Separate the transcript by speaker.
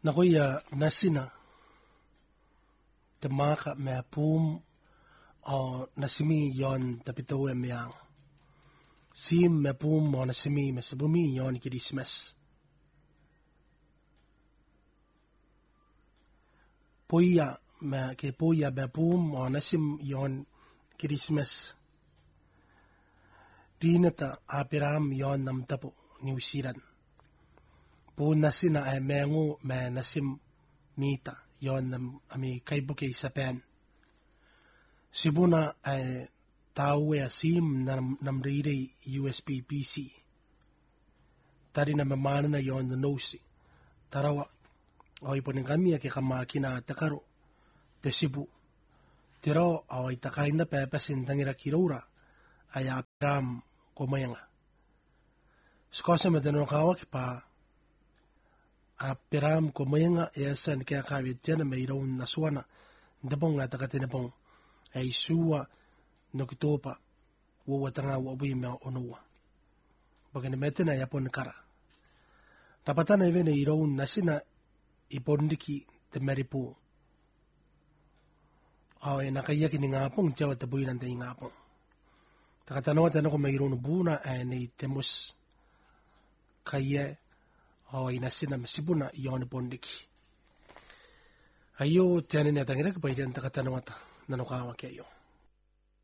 Speaker 1: Nakuya nasina temaka me pum o nasimi yon tapitawe meyang. Sim me pum o nasimi me sebumi yon kidismes. Puya me pum o nasim yon kidismes. Dinata apiram yon namtapo niusiran. Po nasina ay mengu me nasim mita yon ami kaibuke isapen. Sibuna ay tawe asim namriri USB PC. Tari na mamana na yon nosi. Tarawa o iponin kami ake kamakina takaro te sibu. Tiro o itakain na pepesin tangira kirura ay apiram kumayanga. Skosa medanokawa kipa apiram kumayanga esan kaya kawit tiyan may iraon naswana ndabong nga takatinabong ay suwa nokitopa wawatanga wabuy me onuwa. Baganametin ay apon kara. Napatan ay na iraon nasina ipondiki te meripu. Ay nakayakin nga apong tiyaw at tabuyin ang tayo nga apong. Takatanawa tayo ko mayroon buna ay ni temos kaya o inasina masibuna yon pondiki. Ayo tiyanin na tangira kapay diyan takatanawa ta nanukawa kayo.